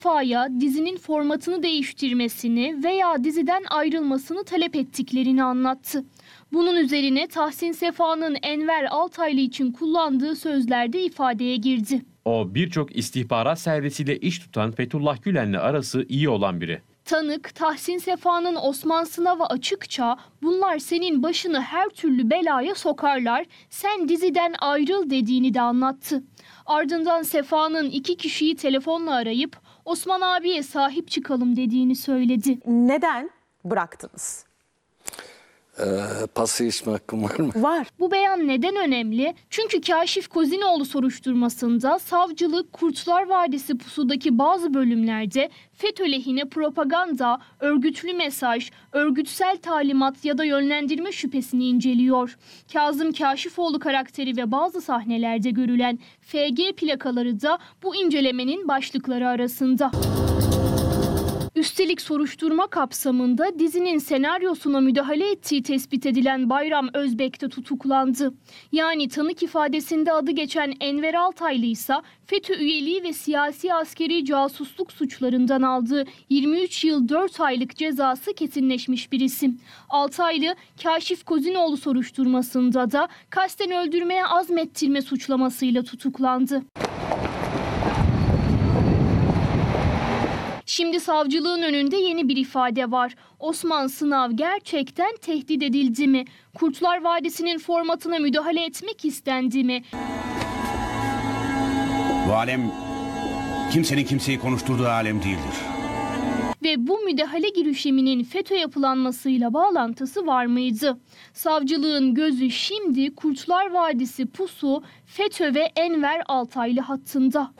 Sefa'ya dizinin formatını değiştirmesini veya diziden ayrılmasını talep ettiklerini anlattı. Bunun üzerine Tahsin Sefa'nın Enver Altaylı için kullandığı sözlerde ifadeye girdi. O birçok istihbarat servisiyle iş tutan Fethullah Gülen'le arası iyi olan biri. Tanık Tahsin Sefa'nın Osman Sınav'a açıkça bunlar senin başını her türlü belaya sokarlar, sen diziden ayrıl dediğini de anlattı. Ardından Sefa'nın 2 kişiyi telefonla arayıp Osman abiye sahip çıkalım dediğini söyledi. Neden bıraktınız? Pası içme hakkım var mı? Var. Bu beyan neden önemli? Çünkü Kaşif Kozinoğlu soruşturmasında savcılık Kurtlar Vadisi pusudaki bazı bölümlerde FETÖ lehine propaganda, örgütlü mesaj, örgütsel talimat ya da yönlendirme şüphesini inceliyor. Kazım Kaşifoğlu karakteri ve bazı sahnelerde görülen FG plakaları da bu incelemenin başlıkları arasında. Üstelik soruşturma kapsamında dizinin senaryosuna müdahale ettiği tespit edilen Bayram Özbek de tutuklandı. Yani tanık ifadesinde adı geçen Enver Altaylı ise FETÖ üyeliği ve siyasi askeri casusluk suçlarından aldığı 23 yıl 4 aylık cezası kesinleşmiş bir isim. Altaylı, Kaşif Kozinoğlu soruşturmasında da kasten öldürmeye azmettirme suçlamasıyla tutuklandı. Şimdi savcılığın önünde yeni bir ifade var. Osman Sınav gerçekten tehdit edildi mi? Kurtlar Vadisi'nin formatına müdahale etmek istendi mi? Bu alem kimsenin kimseyi konuşturduğu alem değildir. Ve bu müdahale girişiminin FETÖ yapılanmasıyla bağlantısı var mıydı? Savcılığın gözü şimdi Kurtlar Vadisi pusu, FETÖ ve Enver Altaylı hattında.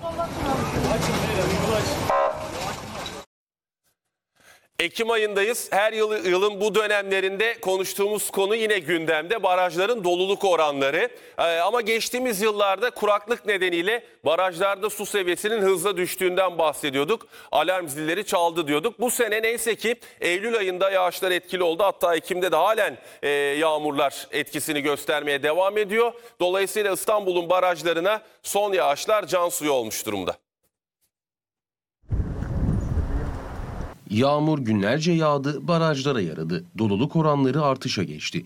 Ekim ayındayız. Her yılın bu dönemlerinde konuştuğumuz konu yine gündemde. Barajların doluluk oranları. Ama geçtiğimiz yıllarda kuraklık nedeniyle barajlarda su seviyesinin hızla düştüğünden bahsediyorduk. Alarm zilleri çaldı diyorduk. Bu sene neyse ki Eylül ayında yağışlar etkili oldu. Hatta Ekim'de de halen yağmurlar etkisini göstermeye devam ediyor. Dolayısıyla İstanbul'un barajlarına son yağışlar can suyu olmuş durumda. Yağmur günlerce yağdı, barajlara yaradı. Doluluk oranları artışa geçti.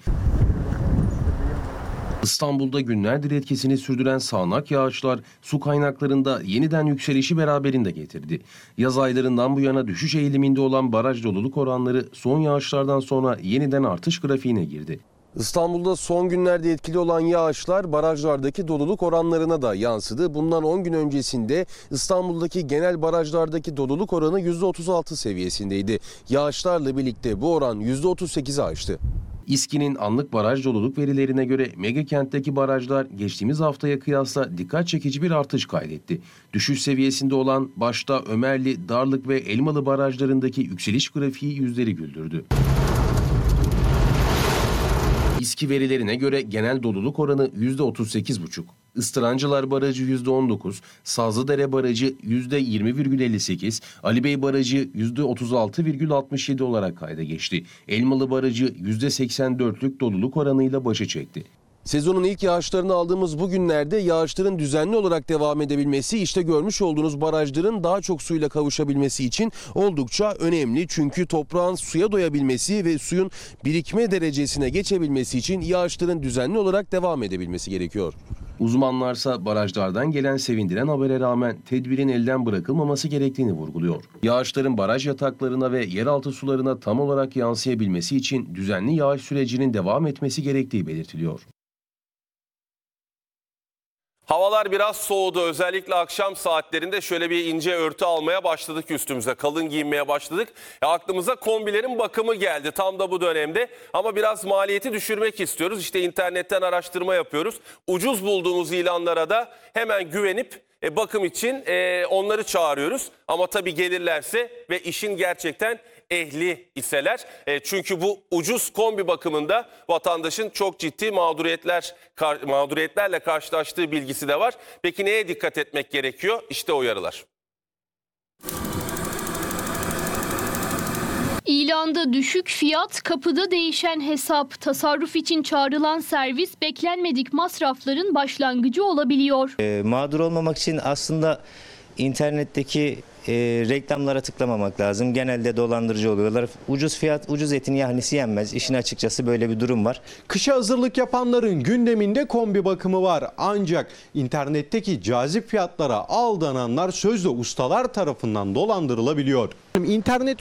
İstanbul'da günlerdir etkisini sürdüren sağanak yağışlar su kaynaklarında yeniden yükselişi beraberinde getirdi. Yaz aylarından bu yana düşüş eğiliminde olan baraj doluluk oranları son yağışlardan sonra yeniden artış grafiğine girdi. İstanbul'da son günlerde etkili olan yağışlar barajlardaki doluluk oranlarına da yansıdı. Bundan 10 gün öncesinde İstanbul'daki genel barajlardaki doluluk oranı %36 seviyesindeydi. Yağışlarla birlikte bu oran %38'i aştı. İSKİ'nin anlık baraj doluluk verilerine göre Megakent'teki barajlar geçtiğimiz haftaya kıyasla dikkat çekici bir artış kaydetti. Düşüş seviyesinde olan başta Ömerli, Darlık ve Elmalı barajlarındaki yükseliş grafiği yüzleri güldürdü. İSKİ verilerine göre genel doluluk oranı %38,5. Istırancılar Barajı %19, Sazlıdere Barajı %20,58, Ali Bey Barajı %36,67 olarak kayda geçti. Elmalı Barajı %84'lük doluluk oranıyla başa çekti. Sezonun ilk yağışlarını aldığımız bu günlerde yağışların düzenli olarak devam edebilmesi, işte görmüş olduğunuz barajların daha çok suyla kavuşabilmesi için oldukça önemli. Çünkü toprağın suya doyabilmesi ve suyun birikme derecesine geçebilmesi için yağışların düzenli olarak devam edebilmesi gerekiyor. Uzmanlarsa barajlardan gelen sevindiren habere rağmen tedbirin elden bırakılmaması gerektiğini vurguluyor. Yağışların baraj yataklarına ve yeraltı sularına tam olarak yansıyabilmesi için düzenli yağış sürecinin devam etmesi gerektiği belirtiliyor. Havalar biraz soğudu. Özellikle akşam saatlerinde şöyle bir ince örtü almaya başladık üstümüze. Kalın giyinmeye başladık. Aklımıza kombilerin bakımı geldi tam da bu dönemde. Ama biraz maliyeti düşürmek istiyoruz. İşte internetten araştırma yapıyoruz. Ucuz bulduğumuz ilanlara da hemen güvenip bakım için onları çağırıyoruz. Ama tabii gelirlerse ve işin gerçekten ehli iseler. Çünkü bu ucuz kombi bakımında vatandaşın çok ciddi mağduriyetlerle karşılaştığı bilgisi de var. Peki neye dikkat etmek gerekiyor? İşte uyarılar. İlanda düşük fiyat, kapıda değişen hesap, tasarruf için çağrılan servis beklenmedik masrafların başlangıcı olabiliyor. Mağdur olmamak için aslında internetteki reklamlara tıklamamak lazım. Genelde dolandırıcı oluyorlar. Ucuz fiyat, ucuz etin yahnisi yenmez. İşin açıkçası böyle bir durum var. Kışa hazırlık yapanların gündeminde kombi bakımı var. Ancak internetteki cazip fiyatlara aldananlar sözde ustalar tarafından dolandırılabiliyor. İnternet